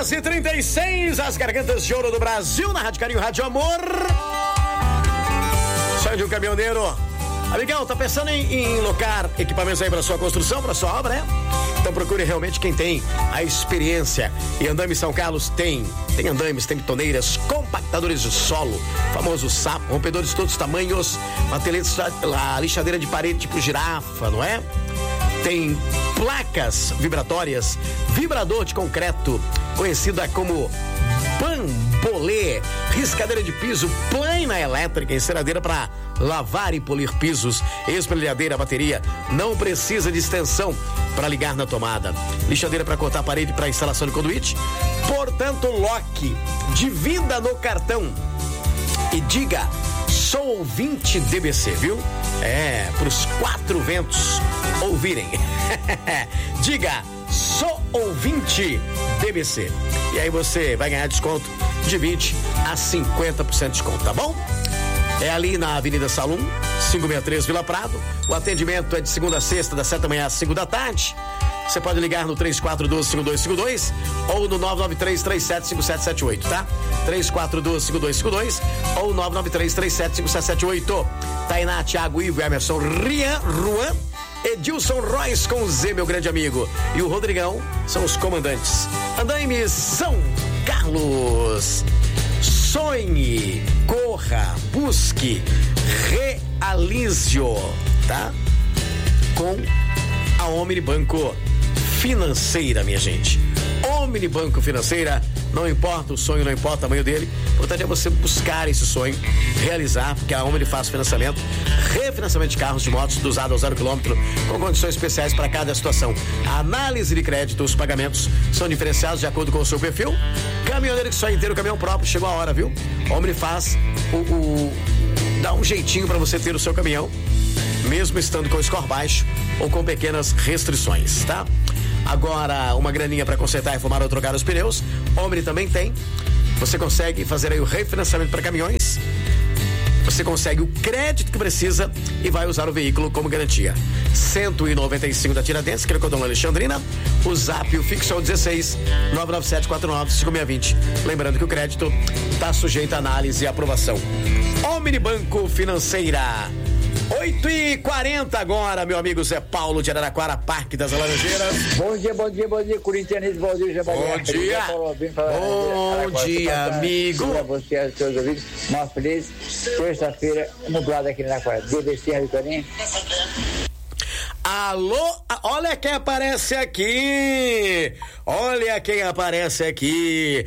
10h36, as gargantas de ouro do Brasil, na Rádio Carinho, Rádio Amor. Sonho de um caminhoneiro. Amigão, tá pensando em locar equipamentos aí pra sua construção, pra sua obra, né? Então procure realmente quem tem a experiência. E Andaime São Carlos tem andaimes, tem betoneiras, compactadores de solo, famoso sapo, rompedores de todos os tamanhos, mateletes, a lixadeira de parede tipo girafa, não é? Tem placas vibratórias, vibrador de concreto, conhecida como bambolê, riscadeira de piso, plana elétrica, enceradeira para lavar e polir pisos, espelhadeira, bateria, não precisa de extensão para ligar na tomada, lixadeira para cortar a parede para instalação de conduíte. Portanto, loque, divida no cartão e diga: sou ouvinte DBC, viu? É, pros 4 ventos ouvirem. Diga: sou ouvinte DBC. E aí você vai ganhar desconto de 20% a 50% de desconto, tá bom? É ali na Avenida Salum, 563 Vila Prado. O atendimento é de segunda a sexta, das 7 da manhã às 5 da tarde. Você pode ligar no 3412-5252 ou no 993-375778, tá? 3412-5252 ou 993-375778. Tainá, Thiago, Ivo, Emerson, Rian, Ruan, Edilson Royce com Z, meu grande amigo. E o Rodrigão são os comandantes. Andaime São Carlos. Sonhe, corra, busque, realize-o, tá? Com a Omnibanco Financeira, minha gente. Omnibanco Financeira, não importa o sonho, não importa o tamanho dele, o importante é você buscar esse sonho, realizar, porque a Omni faz financiamento, refinanciamento de carros, de motos, do usado ao 0 km, com condições especiais para cada situação. A análise de crédito, os pagamentos são diferenciados de acordo com o seu perfil. Caminhoneiro que só inteiro o caminhão próprio, chegou a hora, viu? Omni faz dá um jeitinho para você ter o seu caminhão, mesmo estando com o score baixo ou com pequenas restrições, tá? Agora, uma graninha para consertar, reformar ou trocar os pneus, Omni também tem. Você consegue fazer aí o refinanciamento para caminhões. Você consegue o crédito que precisa e vai usar o veículo como garantia. 195 da Tiradentes, Crocodilo Alexandrina. O zap, o fixo é o 16 997495620. Lembrando que o crédito está sujeito a análise e aprovação. Omnibanco Financeira. 8h40 agora, meu amigo Zé Paulo de Araraquara, Parque das Laranjeiras. Bom dia, corintianismo, Valdir Jabalier. Bom dia, amigo. Para você e seus ouvintes, uma feliz terça-feira nublada aqui na Araraquara. DBC, Rádio Carinho. Alô, olha quem aparece aqui. Olha quem aparece aqui.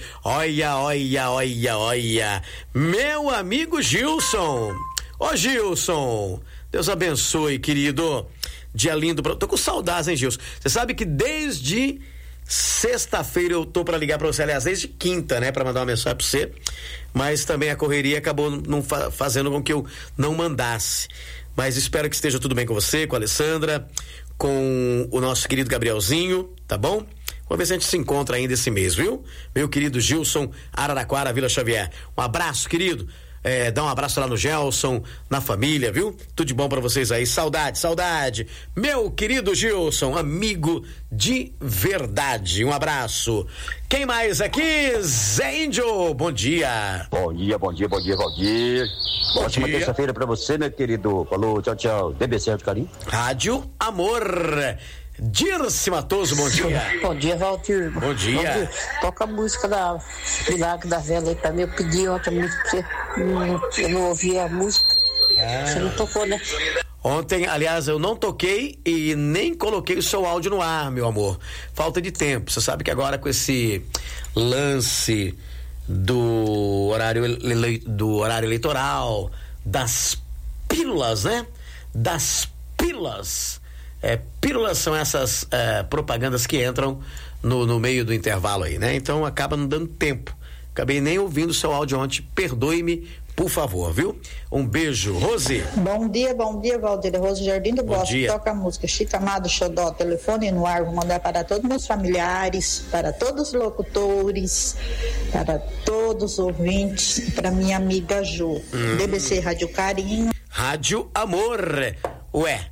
Olha. Meu amigo Gilson. Ô Gilson, Deus abençoe, querido. Dia lindo. Tô com saudades, hein, Gilson? Você sabe que desde sexta-feira eu tô pra ligar pra você, aliás, desde quinta, né, pra mandar uma mensagem pra você, mas também a correria acabou não fazendo com que eu não mandasse. Mas espero que esteja tudo bem com você, com a Alessandra, com o nosso querido Gabrielzinho, tá bom? Vamos ver se a gente se encontra ainda esse mês, viu? Meu querido Gilson, Araraquara, Vila Xavier. Um abraço, querido. Dá um abraço lá no Gelson, na família, viu? Tudo de bom pra vocês aí. Saudade. Meu querido Gilson, amigo de verdade. Um abraço. Quem mais aqui? Zé Índio, bom dia. Bom dia, Valdir. Ótima terça-feira pra você, meu querido. Falou, tchau. DBC Rádio Carinho. Rádio Amor. Dirce Matoso, bom dia. Bom dia, Valdir. Bom dia. Valdir, toca a música da Milagre da Vela aí pra mim. Eu pedi outra música pra você. Eu não ouvi a música. Você não tocou, né? Ontem, aliás, eu não toquei e nem coloquei o seu áudio no ar, meu amor. Falta de tempo. Você sabe que agora com esse lance do horário eleitoral, das pílulas, né? Das pílulas. Pílulas são essas propagandas que entram no meio do intervalo aí, né? Então acaba não dando tempo. Acabei nem ouvindo o seu áudio ontem. Perdoe-me, por favor, viu? Um beijo. Rose. Bom dia, Valdir. Rose Jardim do Bosque. Toca a música Chico Amado Xodó, telefone no ar. Vou mandar para todos meus familiares, para todos os locutores, para todos os ouvintes, para minha amiga Ju. DBC Rádio Carinho. Rádio Amor. Ué,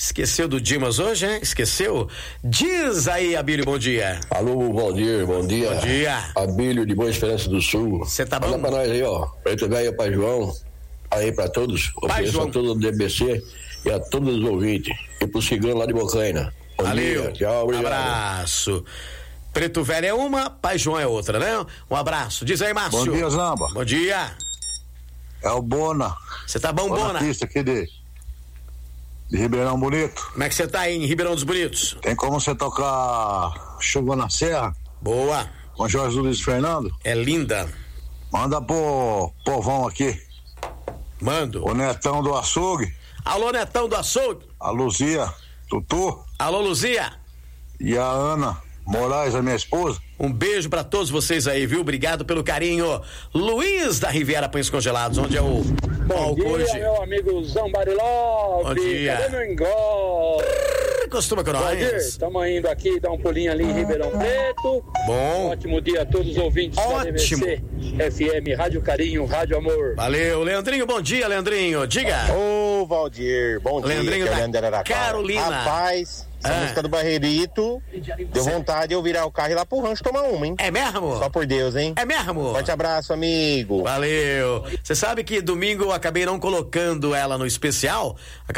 Esqueceu do Dimas hoje, hein? Esqueceu? Diz aí, Abílio, bom dia. Alô, Valdir, bom dia. Bom dia. Abílio de Boa Esperança do Sul. Você tá bom? Fala pra nós aí, ó. Preto Velho, Pai João. Aí pra todos. Pai João. A todo o DBC e a todos os ouvintes. E pro cigano lá de Bocaina. Bom Valeu. dia. Tchau, obrigado. Abraço. Preto Velho é uma, Pai João é outra, né? Um abraço. Diz aí, Márcio. Bom dia, Zamba. Bom dia. É o Bona. Você tá bom, Bona? Artista aqui de Ribeirão Bonito. Como é que você tá aí em Ribeirão dos Bonitos? Tem como você tocar Chuva na Serra? Boa. Com Jorge Luiz Fernando? É linda. Manda pro povão aqui. Mando. O Netão do Açougue. Alô, Netão do Açougue. A Luzia Tutu. Alô, Luzia. E a Ana Moraes, a minha esposa. Um beijo pra todos vocês aí, viu? Obrigado pelo carinho. Luiz da Riviera Pães Congelados, onde é o Bom dia, hoje. meu amigo Zambarilov. Bom dia. Cadê meu engol? Costuma com nós. Estamos indo aqui dar um pulinho ali em Ribeirão Preto. Bom. Ótimo dia a todos os ouvintes da DBC, FM, Rádio Carinho, Rádio Amor. Valeu, Leandrinho, bom dia, Leandrinho. Diga. Ô, Valdir, bom Leandrinho dia. da Carolina. Rapaz, essa música do Barreirito deu vontade de eu virar o carro e ir lá pro rancho tomar uma, hein? É mesmo? Só por Deus, hein? É mesmo? Forte abraço, amigo. Valeu. Você sabe que domingo eu acabei não colocando ela no especial?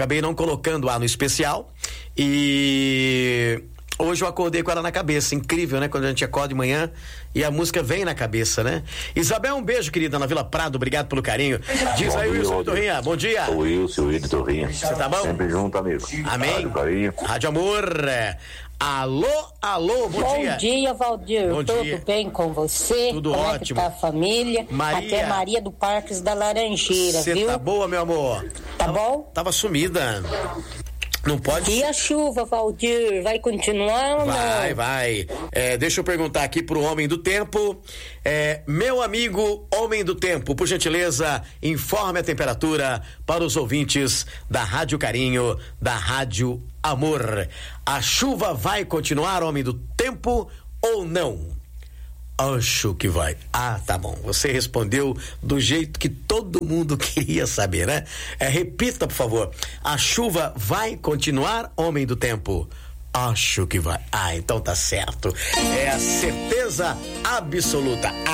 E hoje eu acordei com ela na cabeça. Incrível, né? Quando a gente acorda de manhã e a música vem na cabeça, né? Isabel, um beijo, querida, na Vila Prado. Obrigado pelo carinho. Diz aí, Wilson Torrinha. Bom dia. O Wilson Torrinha. Você tá bom? Sempre junto, amigo. Amém. Rádio Carinho. Rádio Amor. Alô, bom dia. Bom dia, Valdir. Bom Tudo dia. bem com você? Tudo Como ótimo. É que tá a família? Maria. Aqui é Maria do Parques da Laranjeira, Você viu? tá boa, meu amor? Tá bom? Tava sumida. Não pode... E a chuva, Valdir, vai continuar ou não? Vai. Deixa eu perguntar aqui pro Homem do Tempo. Meu amigo Homem do Tempo, por gentileza, informe a temperatura para os ouvintes da Rádio Carinho, da Rádio Amor. A chuva vai continuar, Homem do Tempo, ou não? Acho que vai. Ah, tá bom. Você respondeu do jeito que todo mundo queria saber, né? Repita, por favor. A chuva vai continuar, Homem do Tempo? Acho que vai. Ah, então tá certo. É a certeza absoluta.